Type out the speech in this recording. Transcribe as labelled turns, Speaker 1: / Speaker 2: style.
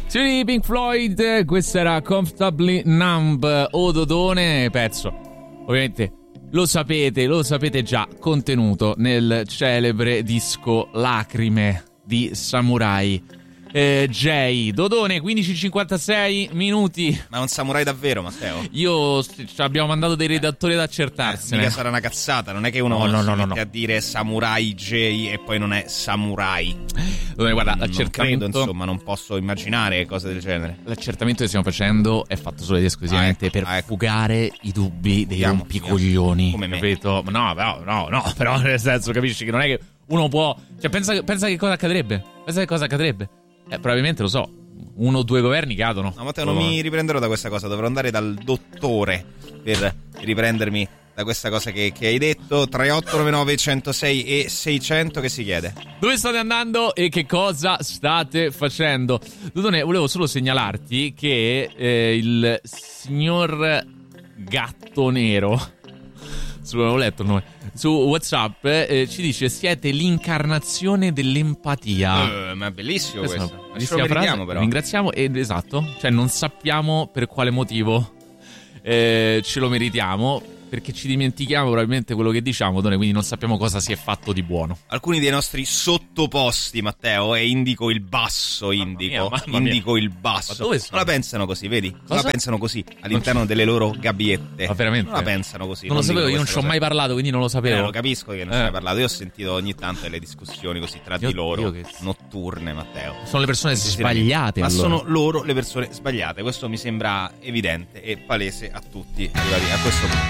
Speaker 1: Sì, Pink Floyd, questa era Comfortably Numb, o Dodone, pezzo. Ovviamente lo sapete già, contenuto nel celebre disco Lacrime di Samurai. Jay Dodone, 15:56 minuti.
Speaker 2: Ma è un samurai davvero, Matteo?
Speaker 1: Abbiamo mandato dei redattori ad accertarsene.
Speaker 2: Mica sarà una cazzata, non è che uno mette a dire Samurai Jay e poi non è Samurai.
Speaker 1: Dodone, guarda,
Speaker 2: non
Speaker 1: l'accertamento,
Speaker 2: credo, insomma, non posso immaginare cose del genere.
Speaker 1: L'accertamento che stiamo facendo è fatto solo ed esclusivamente per fugare i dubbi dei rompicoglioni.
Speaker 2: Come me.
Speaker 1: Capito? No, però nel senso, capisci che non è che uno può, cioè pensa che cosa accadrebbe. Probabilmente lo so, 1 o 2 governi cadono.
Speaker 2: No, Matteo, non mi riprenderò da questa cosa. Dovrò andare dal dottore per riprendermi da questa cosa che hai detto. 3899 106 e 600 che si chiede:
Speaker 1: dove state andando e che cosa state facendo? Dodone, volevo solo segnalarti che il signor Gatto Nero, avevo letto il nome, su WhatsApp ci dice: siete l'incarnazione dell'empatia.
Speaker 2: Ma è bellissimo questo.
Speaker 1: Ce lo meritiamo, però. Ringraziamo, esatto, cioè non sappiamo per quale motivo ce lo meritiamo, perché ci dimentichiamo probabilmente quello che diciamo, quindi non sappiamo cosa si è fatto di buono.
Speaker 2: Alcuni dei nostri sottoposti, Matteo, e indico il basso, indico il basso. Ma dove sono? Non la pensano così, vedi? Cosa? Non la pensano così all'interno delle loro gabbiette.
Speaker 1: Ma veramente?
Speaker 2: Non la pensano così.
Speaker 1: Non lo sapevo, io non ci ho mai parlato, quindi non lo sapevo.
Speaker 2: Lo capisco che non ci hai parlato. Io ho sentito ogni tanto delle discussioni così tra di loro, notturne, Matteo.
Speaker 1: Sono le persone sbagliate.
Speaker 2: Ma sono loro le persone sbagliate. Questo mi sembra evidente e palese a tutti arrivati a questo punto.